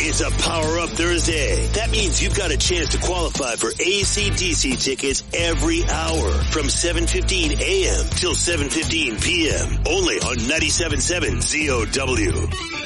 It's a Power Up Thursday. That means you've got a chance to qualify for AC/DC tickets every hour from 7:15 a.m. till 7:15 p.m. Only on 97.7 ZOW.